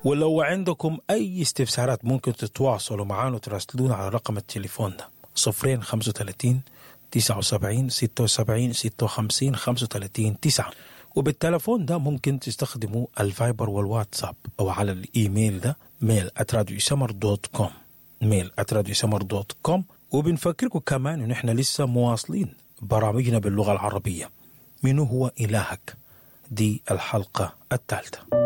ولو عندكم أي استفسارات ممكن تتواصلوا معنا وتراسلونا على رقم التليفون ده 035 79 76 56 35 9. وبالتليفون ده ممكن تستخدموا الفايبر والواتساب أو على الإيميل ده mail@radiosamar.com mail@radiosamar.com. وبنفكركم كمان إن إحنا لسه مواصلين برامجنا باللغة العربية. منو هو إلهك؟ دي الحلقة الثالثة.